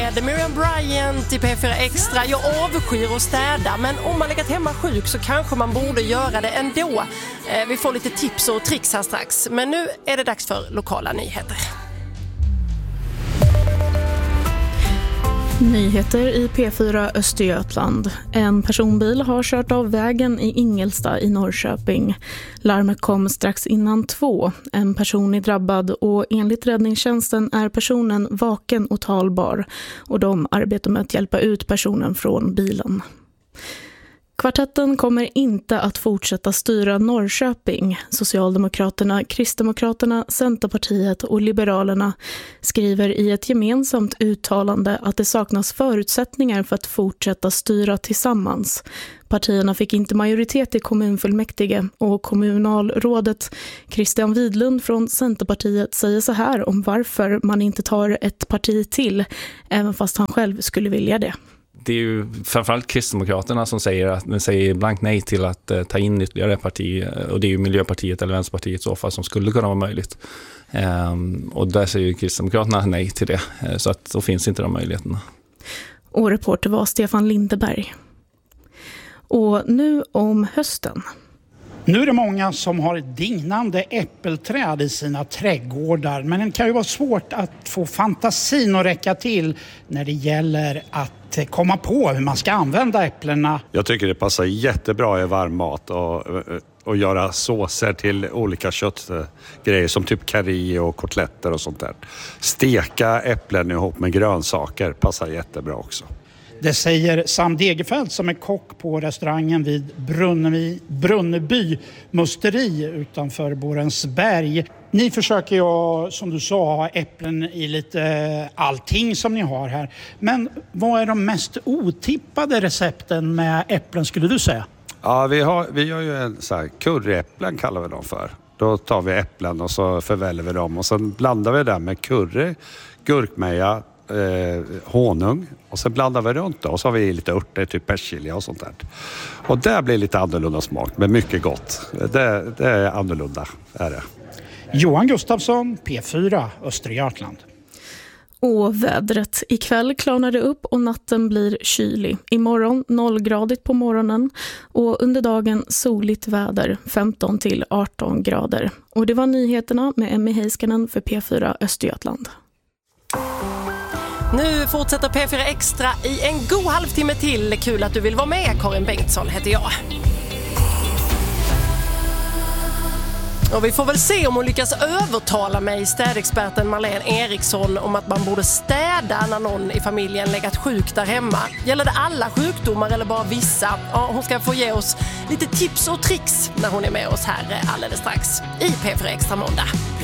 med Miriam Bryant i P4 Extra. Jag avskyr att städa, men om man legat hemma sjuk så kanske man borde göra det ändå. Vi får lite tips och tricks här strax. Men nu är det dags för lokala nyheter. Nyheter i P4 Östergötland. En personbil har kört av vägen i Ingelsta i Norrköping. Larmet kom strax innan 2. En person är drabbad och enligt räddningstjänsten är personen vaken och talbar. Och de arbetar med att hjälpa ut personen från bilen. Kvartetten kommer inte att fortsätta styra Norrköping. Socialdemokraterna, Kristdemokraterna, Centerpartiet och Liberalerna skriver i ett gemensamt uttalande att det saknas förutsättningar för att fortsätta styra tillsammans. Partierna fick inte majoritet i kommunfullmäktige och kommunalrådet Christian Widlund från Centerpartiet säger så här om varför man inte tar ett parti till, även fast han själv skulle vilja det. Det är ju framförallt Kristdemokraterna som säger blankt nej till att ta in ytterligare parti, och det är ju Miljöpartiet eller Vänsterpartiet i så fall som skulle kunna vara möjligt. Och där säger ju Kristdemokraterna nej till det, så att då finns inte de möjligheterna. Och reporter var Stefan Lindeberg. Och nu om hösten. Nu är det många som har dignande äppelträd i sina trädgårdar, men det kan ju vara svårt att få fantasin att räcka till när det gäller att komma på hur man ska använda äpplena. Jag tycker det passar jättebra i varm mat och göra såser till olika köttgrejer som typ curry och kotletter och sånt där. Steka äpplen ihop med grönsaker passar jättebra också. Det säger Sam Degerfeldt som är kock på restaurangen vid Brunneby musteri utanför Borensberg. Ni försöker ju, som du sa, ha äpplen i lite allting som ni har här. Men vad är de mest otippade recepten med äpplen skulle du säga? Ja, vi gör ju en så här curryäpplen kallar vi dem för. Då tar vi äpplen och så förväljer vi dem och sen blandar vi det med curry, gurkmeja, honung och sen blandar vi runt och så har vi lite örter, typ persilja och sånt där. Och det blir lite annorlunda smak, men mycket gott. Det är annorlunda, är det. Johan Gustafsson, P4 Östergötland. Och vädret. Ikväll klarnar det upp och natten blir kylig. Imorgon 0-gradigt på morgonen och under dagen soligt väder 15 till 18 grader. Och det var nyheterna med Emmy Heiskanen för P4 Östergötland. Nu fortsätter P4 Extra i en god halvtimme till. Kul att du vill vara med. Karin Bengtsson heter jag. Och vi får väl se om hon lyckas övertala mig, städexperten Marlene Eriksson, om att man borde städa när någon i familjen legat sjuk där hemma. Gäller det alla sjukdomar eller bara vissa? Ja, hon ska få ge oss lite tips och tricks när hon är med oss här alldeles strax i P4 Extra måndag.